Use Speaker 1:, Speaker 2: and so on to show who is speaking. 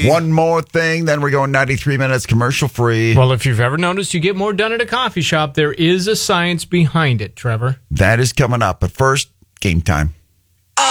Speaker 1: One more thing, then we're going 93 minutes commercial free.
Speaker 2: Well, if you've ever noticed you get more done at a coffee shop, there is a science behind it, Trevor.
Speaker 1: That is coming up. But first, game time.